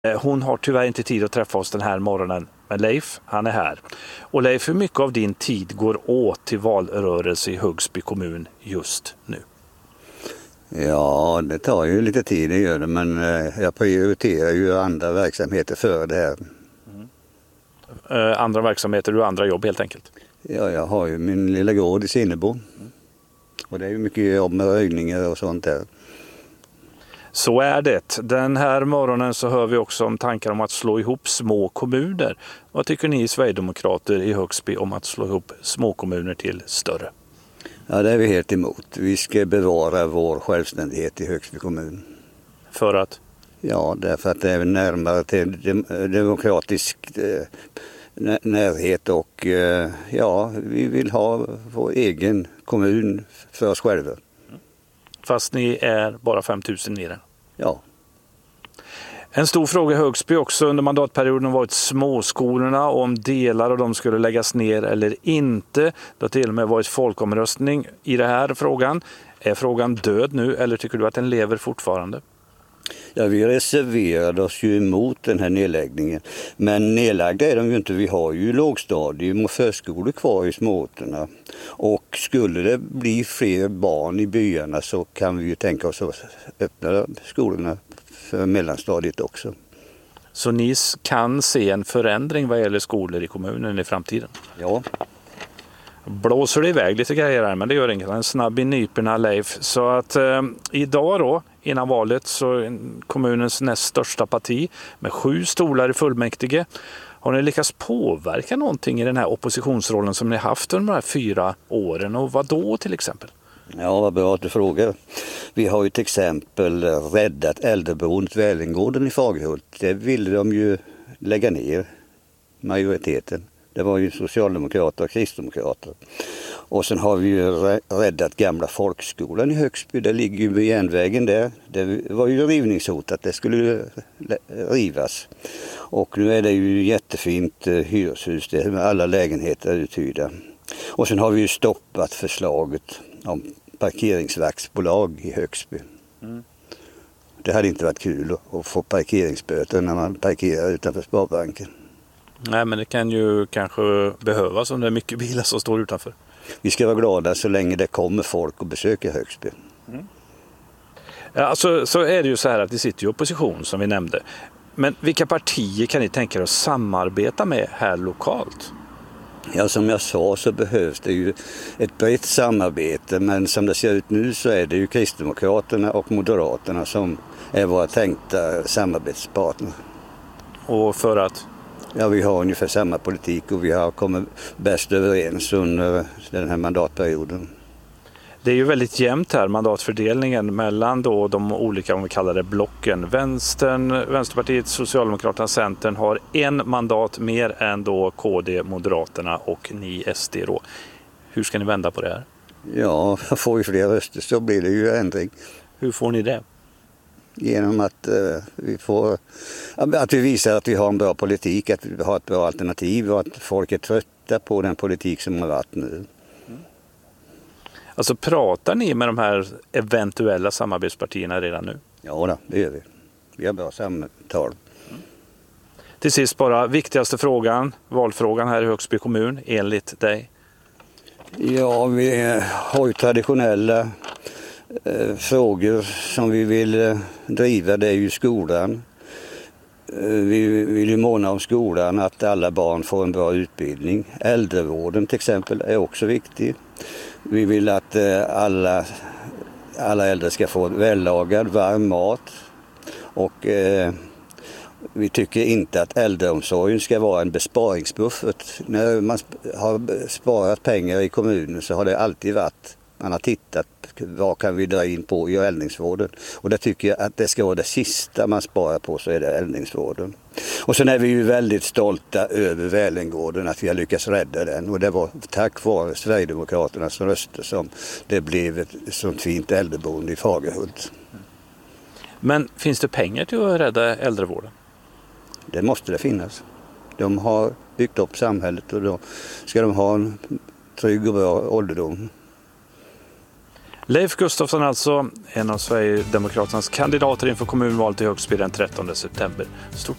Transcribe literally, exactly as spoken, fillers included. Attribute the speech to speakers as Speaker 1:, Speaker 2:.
Speaker 1: Hon har tyvärr inte tid att träffa oss den här morgonen, men Leif, han är här. Och Leif, hur mycket av din tid går åt till valrörelse i Högsby kommun just nu?
Speaker 2: Ja, det tar ju lite tid, det gör det, men jag prioriterar ju andra verksamheter för det här.
Speaker 1: Mm. Andra verksamheter och andra jobb helt enkelt?
Speaker 2: Ja, jag har ju min lilla gård i Sinnebo. Mm. Och det är ju mycket jobb med röjningar och sånt där.
Speaker 1: Så är det. Den här morgonen så hör vi också om tankar om att slå ihop små kommuner. Vad tycker ni Sverigedemokrater i Högsby om att slå ihop små kommuner till större?
Speaker 2: Ja, det är vi helt emot. Vi ska bevara vår självständighet i Högsby kommun.
Speaker 1: För att?
Speaker 2: Ja, därför att det är närmare till dem- demokratisk eh, närhet och eh, ja, vi vill ha vår egen kommun för oss själva.
Speaker 1: Fast ni är bara fem tusen nere.
Speaker 2: Ja.
Speaker 1: En stor fråga i Högsby också under mandatperioden har varit småskolorna och om delar av dem skulle läggas ner eller inte. Det har till och med varit folkomröstning i den här frågan. Är frågan död nu eller tycker du att den lever fortfarande?
Speaker 2: Ja, vi reserverade oss ju emot den här nedläggningen. Men nedlagda är de ju inte. Vi har ju lågstadium och förskolor kvar i småorterna. Och skulle det bli fler barn i byarna så kan vi ju tänka oss att öppna skolorna för mellanstadiet också.
Speaker 1: Så ni kan se en förändring vad gäller skolor i kommunen i framtiden?
Speaker 2: Ja.
Speaker 1: Blåser det iväg lite grejer här, men det gör inget. En snabb i nyperna, Leif. Så att eh, idag då, innan valet, så är kommunens näst största parti med sju stolar i fullmäktige. Har ni lyckats påverka någonting i den här oppositionsrollen som ni haft under de här fyra åren? Och vad då till exempel?
Speaker 2: Ja, vad bra att du frågar. Vi har ju till exempel räddat äldreboendet Välingården i Fagerhult. Det ville de ju lägga ner, majoriteten. Det var ju socialdemokrater och kristdemokrater. Och sen har vi ju räddat gamla folkskolan i Högsby. Det ligger ju vid järnvägen där. Det var ju rivningshotat. Det skulle rivas. Och nu är det ju jättefint hyreshus där med alla lägenheter uthyrda. Och sen har vi ju stoppat förslaget om parkeringsvaktsbolag i Högsby. Mm. Det hade inte varit kul att få parkeringsböter när man parkerar utanför Sparbanken. Nej,
Speaker 1: men det kan ju kanske behövas om det är mycket bilar som står utanför.
Speaker 2: Vi ska vara glada så länge det kommer folk och besöker Högsby.
Speaker 1: Mm. Ja, alltså, så är det ju så här att det sitter i opposition som vi nämnde. Men vilka partier kan ni tänka er att samarbeta med här lokalt?
Speaker 2: Ja, som jag sa så behövs det ju ett brett samarbete, men som det ser ut nu så är det ju Kristdemokraterna och Moderaterna som är våra tänkta samarbetspartner.
Speaker 1: Och för att?
Speaker 2: Ja, vi har ungefär samma politik och vi har kommit bäst överens under den här mandatperioden.
Speaker 1: Det är ju väldigt jämnt här, mandatfördelningen mellan då de olika, om vi kallar det, blocken. Vänstern, Vänsterpartiet, Socialdemokraterna, Centern har en mandat mer än då K D, Moderaterna och ni S D då. Hur ska ni vända på det här?
Speaker 2: Ja, får vi fler röster så blir det ju ändring.
Speaker 1: Hur får ni det?
Speaker 2: Genom att uh, vi får att vi visar att vi har en bra politik, att vi har ett bra alternativ och att folk är trötta på den politik som har varit nu.
Speaker 1: Alltså pratar ni med de här eventuella samarbetspartierna redan nu?
Speaker 2: Ja då, det gör vi. Vi har bra samtal.
Speaker 1: Mm. Till sist bara, viktigaste frågan, valfrågan här i Högsby kommun enligt dig?
Speaker 2: Ja, vi har ju traditionella eh, frågor som vi vill eh, driva. Det är ju skolan. Eh, vi vill ju måna om skolan, att alla barn får en bra utbildning. Äldrevården till exempel är också viktig. Vi vill att eh, alla, alla äldre ska få vällagad, varm mat. Och eh, vi tycker inte att äldreomsorgen ska vara en besparingsbuffert. När man har sparat pengar i kommunen så har det alltid varit, man har tittat vad kan vi dra in på i äldringsvården. Och det tycker jag att det ska vara det sista man sparar på, så är det äldringsvården. Och sen är vi ju väldigt stolta över Välingården, att vi har lyckats rädda den. Och det var tack vare Sverigedemokraternas röster som det blev ett sånt fint äldreboende i Fagerhult.
Speaker 1: Men finns det pengar till att rädda äldrevården?
Speaker 2: Det måste det finnas. De har byggt upp samhället och då ska de ha en trygg och bra ålderdom.
Speaker 1: Leif Gustafsson alltså, en av Sverigedemokraternas kandidater inför kommunvalet i Högsby den trettonde september. Stort